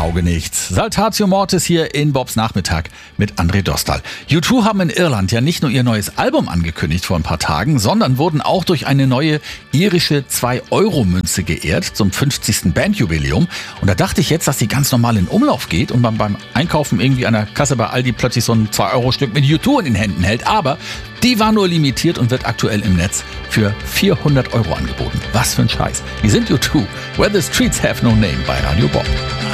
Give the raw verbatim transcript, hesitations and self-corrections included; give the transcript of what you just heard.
Auge nichts. Saltatio Mortis hier in Bobs Nachmittag mit André Dostal. U zwei haben in Irland ja nicht nur ihr neues Album angekündigt vor ein paar Tagen, sondern wurden auch durch eine neue irische zwei Euro Münze geehrt zum fünfzigsten Bandjubiläum. Und da dachte ich jetzt, dass die ganz normal in Umlauf geht und man beim Einkaufen irgendwie an der Kasse bei Aldi plötzlich so ein zwei Euro Stück mit U zwei in den Händen hält. Aber die war nur limitiert und wird aktuell im Netz für vierhundert Euro angeboten. Was für ein Scheiß. Die sind U zwei. Where the Streets Have No Name bei Radio Bob.